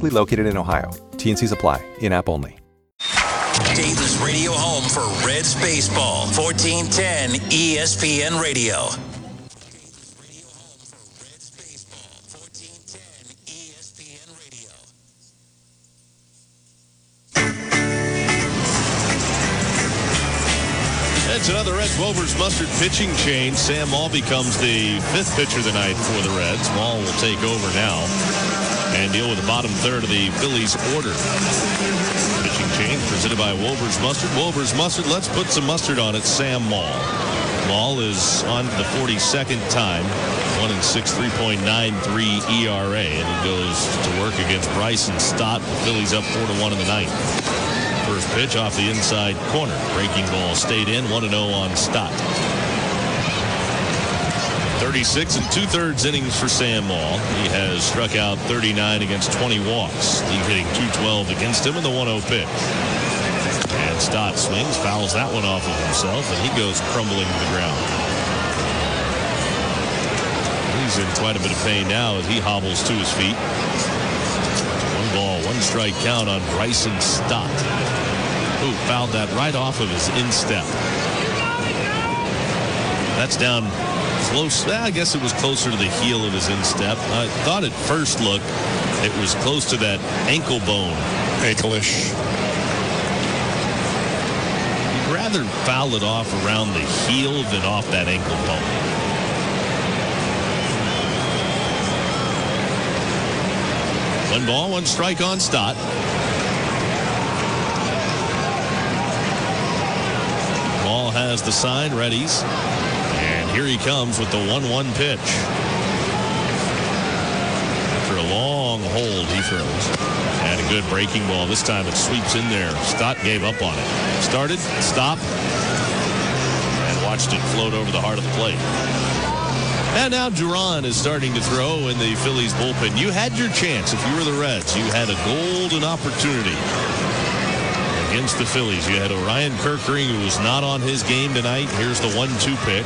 geographically located in Ohio. T&Cs apply. In-app only. Dayton's radio home for Reds baseball. 1410 ESPN Radio. It's another Reds Wolvers Mustard pitching change. Sam Maul becomes the fifth pitcher of the night for the Reds. Maul will take over now and deal with the bottom third of the Phillies order. Pitching change presented by Wolvers Mustard. Wolvers Mustard, let's put some mustard on it. Sam Maul. Maul is on the 42nd time. 1-6, 3.93 ERA. And he goes to work against Bryson Stott. The Phillies up 4-1 in the ninth. First pitch off the inside corner. Breaking ball stayed in. 1-0 on Stott. 36 2/3 innings for Sam Maul. He has struck out 39 against 20 walks. He's hitting .212 against him in the 1-0 pitch. And Stott swings, fouls that one off of himself, and he goes crumbling to the ground. He's in quite a bit of pain now as he hobbles to his feet. 1 strike count on Bryson Stott. Who fouled that right off of his instep. That's down close. I guess it was closer to the heel of his instep. I thought at first look it was close to that ankle bone. Ankle-ish. You'd rather foul it off around the heel than off that ankle bone. One ball, one strike on Stott. Ball has the sign, readies. And here he comes with the 1-1 pitch. After a long hold, he throws. And a good breaking ball. This time it sweeps in there. Stott gave up on it. Started, stopped, and watched it float over the heart of the plate. And now Duran is starting to throw in the Phillies bullpen. You had your chance. If you were the Reds, you had a golden opportunity against the Phillies. You had Orion Kerkering, who was not on his game tonight. Here's the 1-2 pitch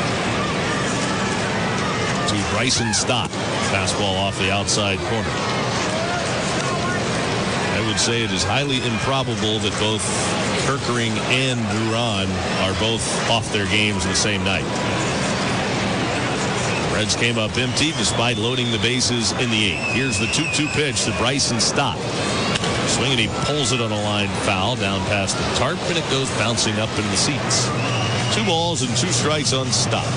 to Bryson Stott. Fastball off the outside corner. I would say it is highly improbable that both Kerkering and Duran are both off their games the same night. Reds came up empty despite loading the bases in the eighth. Here's the 2-2 pitch to Bryson Stott. Swinging, he pulls it on a line foul down past the tarp, and it goes bouncing up in the seats. 2 balls and 2 strikes on Stott.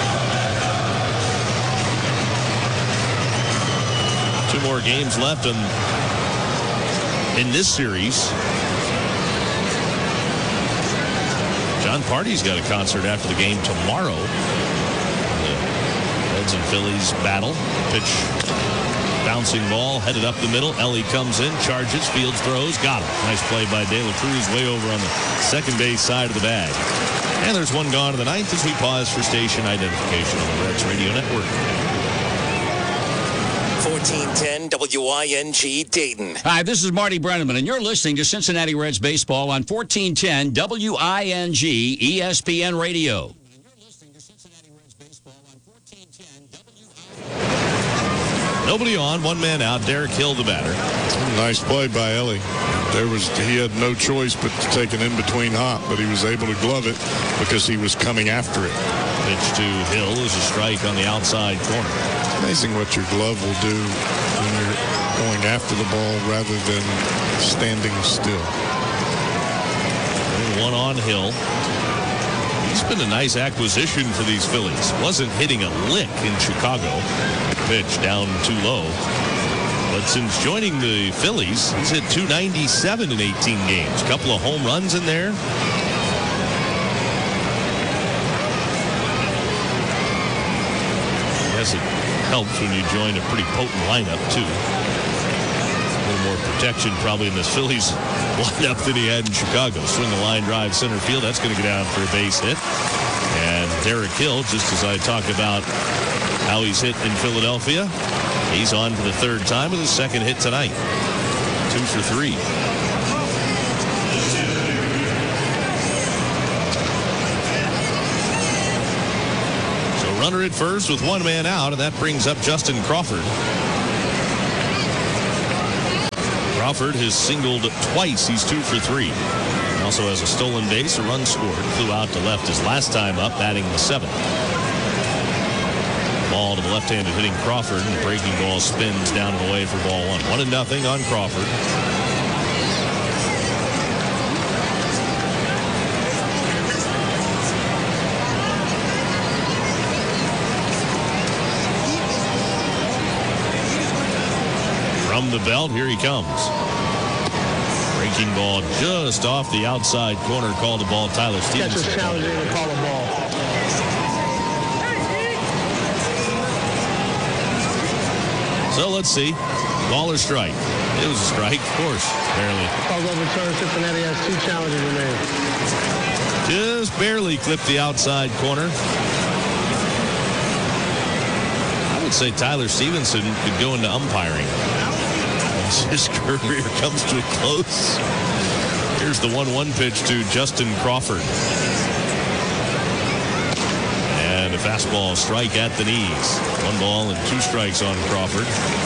2 more games left in this series. John Party's got a concert after the game tomorrow. Reds and Phillies battle. Pitch, bouncing ball, headed up the middle. Ellie comes in, charges, fields, throws, got him. Nice play by De La Cruz way over on the second base side of the bag. And there's one gone in the ninth as we pause for station identification on the Reds Radio Network. 1410 WING Dayton. Hi, this is Marty Brenneman, and you're listening to Cincinnati Reds Baseball on 1410 WING ESPN Radio. Nobody on, 1 man out. Derek Hill, the batter. Nice play by Ellie. He had no choice but to take an in-between hop, but he was able to glove it because he was coming after it. Pitch to Hill is a strike on the outside corner. Amazing what your glove will do when you're going after the ball rather than standing still. 1 on Hill. He's been a nice acquisition for these Phillies. Wasn't hitting a lick in Chicago. Pitch down too low. But since joining the Phillies, he's hit .297 in 18 games. A couple of home runs in there. I guess it helps when you join a pretty potent lineup, too. A little more protection probably in this Phillies lineup than he had in Chicago. Swing a line drive center field. That's going to get down for a base hit. And Derek Hill, just as I talk about how he's hit in Philadelphia, he's on for the 3rd time with his 2nd hit tonight. 2 for 3. So runner at first with 1 man out, and that brings up Justin Crawford. Crawford has singled twice. He's 2 for 3. Also has a stolen base, a run scored. Flew out to left his last time up, batting the 7th. Ball to the left-handed hitting Crawford, and the breaking ball spins down and away for ball 1. 1-0 on Crawford. From the belt, here he comes. Breaking ball just off the outside corner, called a ball. Tyler Stevenson. Catcher's challenging to call a ball. So let's see. Ball or strike? It was a strike, of course. Barely. Call's overturned. Cincinnati has 2 challenges remaining. Just barely clipped the outside corner. I would say Tyler Stevenson could go into umpiring. His career comes to a close. Here's the 1-1 pitch to Justin Crawford. And a fastball strike at the knees. 1 ball and 2 strikes on Crawford.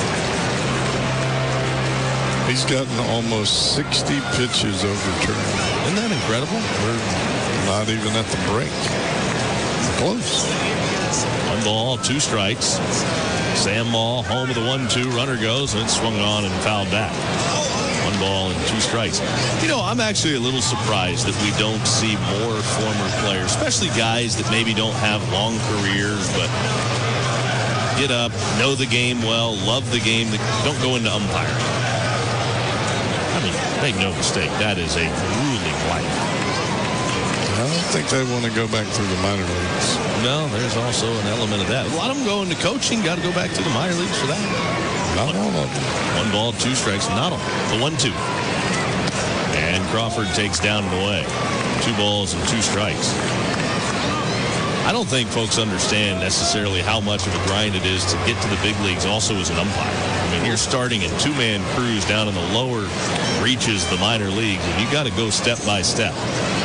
He's gotten almost 60 pitches overturned. Isn't that incredible? We're not even at the break. Close. 1 ball, 2 strikes. Sam Maul, home of the 1-2. Runner goes, and it's swung on and fouled back. 1 ball and 2 strikes. You know, I'm actually a little surprised that we don't see more former players, especially guys that maybe don't have long careers, but get up, know the game well, love the game, that don't go into umpiring. I mean, make no mistake, that is a grueling life. I don't think they want to go back through the minor leagues. No, there's also an element of that. A lot of them go into coaching, got to go back to the minor leagues for that. Not all of them. 1 ball, 2 strikes, not all. The 1-2. And Crawford takes down and away. 2 balls and 2 strikes. I don't think folks understand necessarily how much of a grind it is to get to the big leagues also as an umpire. I mean, you're starting in 2-man crews down in the lower reaches of the minor leagues, and you got to go step by step.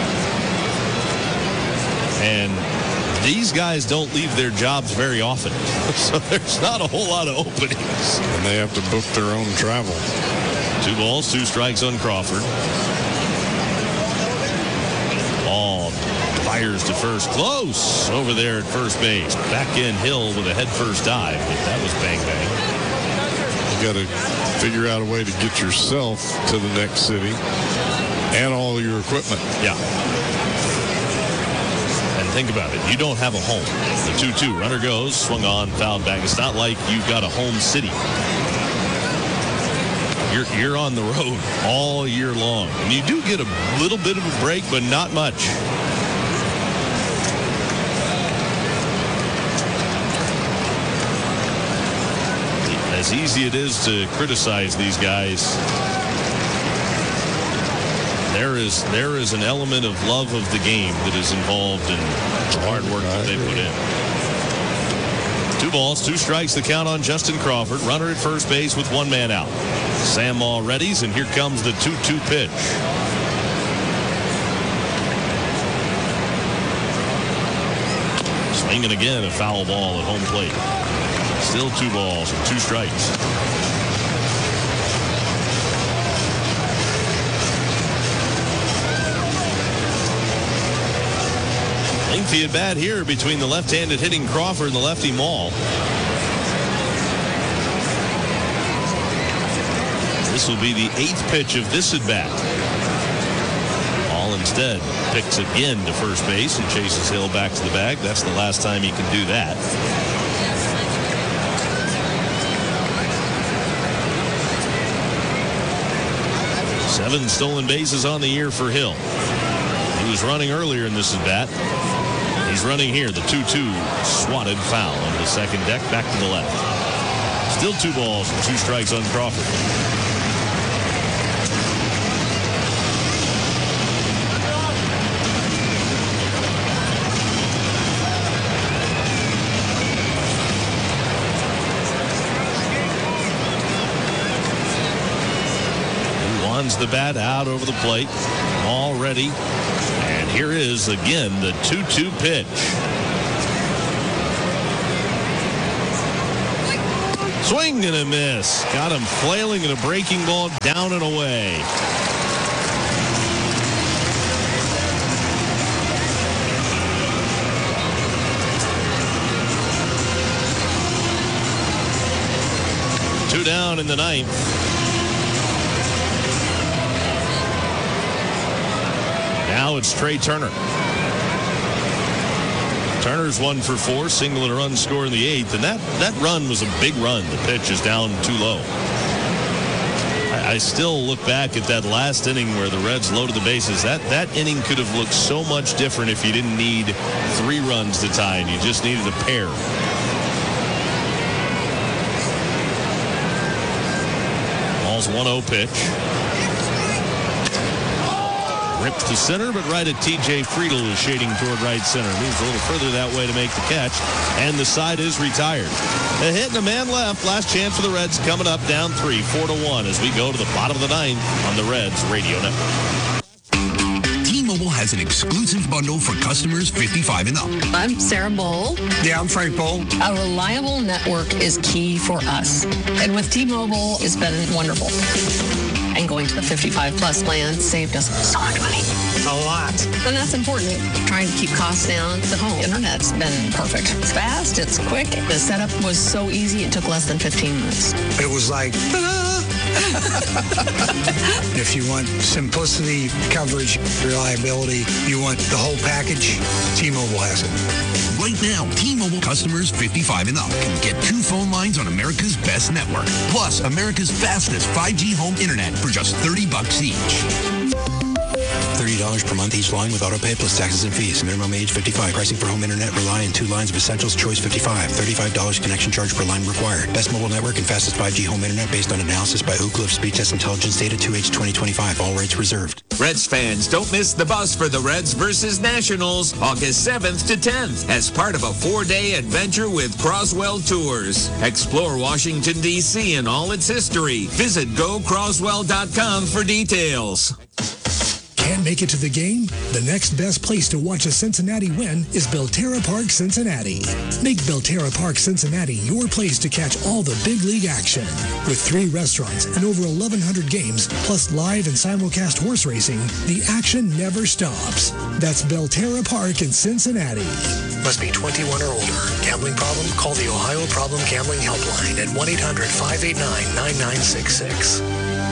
And these guys don't leave their jobs very often. So there's not a whole lot of openings. And they have to book their own travel. 2 balls, 2 strikes on Crawford. Ball fires to first. Close over there at first base. Back in Hill with a head-first dive. But that was bang-bang. You got to figure out a way to get yourself to the next city and all your equipment. Yeah. Think about it. You don't have a home. The 2-2. Runner goes, swung on, fouled back. It's not like you've got a home city. You're on the road all year long. And you do get a little bit of a break, but not much. As easy it is to criticize these guys, there is an element of love of the game that is involved in the hard work that they put in. 2 balls, 2 strikes, the count on Justin Crawford. Runner at first base with 1 man out. Sam Maul readies, and here comes the 2-2 pitch. Swinging again, a foul ball at home plate. Still 2 balls and 2 strikes. Lengthy at bat here between the left-handed hitting Crawford and the lefty Maul. This will be the 8th pitch of this at bat. Maul instead picks again to first base and chases Hill back to the bag. That's the last time he can do that. Seven stolen bases on the year for Hill. He was running earlier in this at bat. He's running here. The 2-2 swatted foul on the second deck, back to the left. Still 2 balls and 2 strikes on Crawford. He wands the bat out over the plate. All ready. And here is, again, the 2-2 pitch. Swing and a miss. Got him flailing in a breaking ball down and away. Two down in the ninth. Now it's Trey Turner. Turner's 1 for 4, single and a run score in the eighth, and that run was a big run. The pitch is down too low. I still look back at that last inning where the Reds loaded the bases. That inning could have looked so much different if you didn't need 3 runs to tie and you just needed a pair. Ball's 1-0 pitch. Ripped to center, but right at T.J. Friedel is shading toward right center. Moves a little further that way to make the catch, and the side is retired. A hit and a man left. Last chance for the Reds coming up, down 3, 4-1 as we go to the bottom of the ninth on the Reds Radio Network. T-Mobile has an exclusive bundle for customers 55 and up. I'm Sarah Bowl. Yeah, I'm Frank Bowl. A reliable network is key for us. And with T-Mobile, it's been wonderful. And going to the 55-plus plan saved us so much money. A lot. And that's important. Trying to keep costs down. The home internet's been perfect. It's fast. It's quick. The setup was so easy. It took less than 15 minutes. It was like, if you want simplicity, coverage, reliability, you want the whole package, T-Mobile has it. Right now, T-Mobile customers 55 and up can get 2 phone lines on America's best network, plus America's fastest 5G home internet for just $30 each. $30 per month each line with autopay plus taxes and fees. Minimum age 55. Pricing for home internet rely on 2 lines of Essentials. Choice 55. $35 connection charge per line required. Best mobile network and fastest 5G home internet based on analysis by Oak Cliff Speed Test Intelligence data 2H 2025. All rates reserved. Reds fans, don't miss the bus for the Reds versus Nationals August 7th to 10th as part of a 4-day adventure with Croswell Tours. Explore Washington, D.C. and all its history. Visit gocroswell.com for details. Can't make it to the game? The next best place to watch a Cincinnati win is Belterra Park, Cincinnati. Make Belterra Park, Cincinnati your place to catch all the big league action. With 3 restaurants and over 1,100 games, plus live and simulcast horse racing, the action never stops. That's Belterra Park in Cincinnati. Must be 21 or older. Gambling problem? Call the Ohio Problem Gambling Helpline at 1-800-589-9966.